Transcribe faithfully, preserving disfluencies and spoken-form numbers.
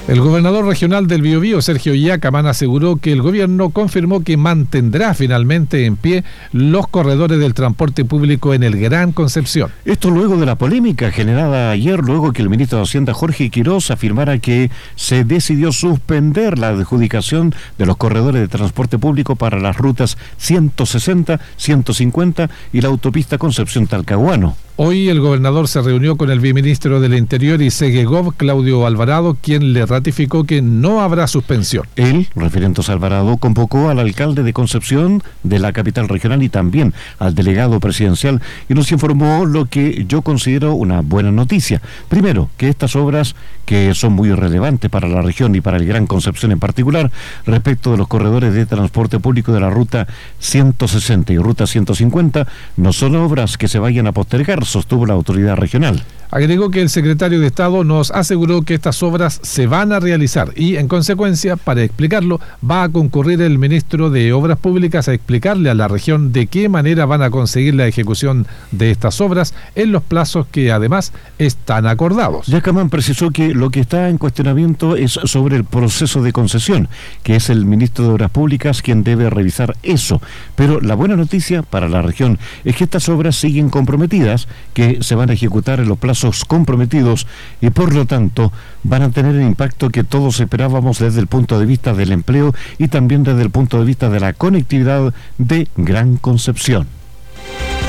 El gobernador regional del Biobío, Sergio Yacamán, aseguró que el gobierno confirmó que mantendrá finalmente en pie los corredores del transporte público en el Gran Concepción. Esto luego de la polémica generada ayer, luego que el ministro de Hacienda, Jorge Quirós, afirmara que se decidió suspender la adjudicación de los corredores de transporte público para las rutas ciento sesenta, ciento cincuenta y la autopista Concepción-Talcahuano. Hoy el gobernador se reunió con el viceministro del Interior y Segegov, Claudio Alvarado, quien le ratificó que no habrá suspensión. Él, referente a Alvarado, convocó al alcalde de Concepción, de la capital regional, y también al delegado presidencial, y nos informó lo que yo considero una buena noticia. Primero, que estas obras, que son muy relevantes para la región y para el Gran Concepción en particular, respecto de los corredores de transporte público de la ruta ciento sesenta y ruta ciento cincuenta, no son obras que se vayan a postergar, sostuvo la autoridad regional. Agregó que el secretario de Estado nos aseguró que estas obras se van a realizar y, en consecuencia, para explicarlo, va a concurrir el ministro de Obras Públicas a explicarle a la región de qué manera van a conseguir la ejecución de estas obras en los plazos que, además, están acordados. Yacamán precisó que lo que está en cuestionamiento es sobre el proceso de concesión, que es el ministro de Obras Públicas quien debe revisar eso. Pero la buena noticia para la región es que estas obras siguen comprometidas, que se van a ejecutar en los plazos comprometidos y por lo tanto van a tener el impacto que todos esperábamos desde el punto de vista del empleo y también desde el punto de vista de la conectividad de Gran Concepción.